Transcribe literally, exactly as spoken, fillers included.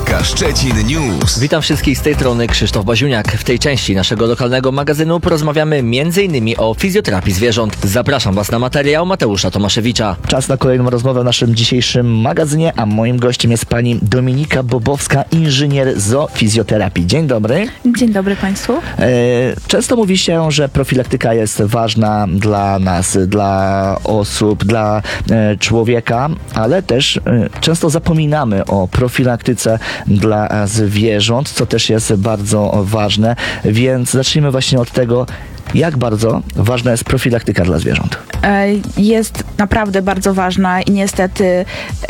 Trójka Szczecin News. Witam wszystkich z tej strony Krzysztof Baziuniak. W tej części naszego lokalnego magazynu porozmawiamy między innymi o fizjoterapii zwierząt. Zapraszam Was na materiał Mateusza Tomaszewicza. Czas na kolejną rozmowę w naszym dzisiejszym magazynie, a moim gościem jest pani Dominika Bobowska, inżynier zoofizjoterapii. Dzień dobry. Dzień dobry Państwu. E, często mówi się, że profilaktyka jest ważna dla nas, dla osób, dla e, człowieka, ale też e, często zapominamy o profilaktyce dla zwierząt, co też jest bardzo ważne, więc zacznijmy właśnie od tego, jak bardzo ważna jest profilaktyka dla zwierząt. Jest naprawdę bardzo ważna i niestety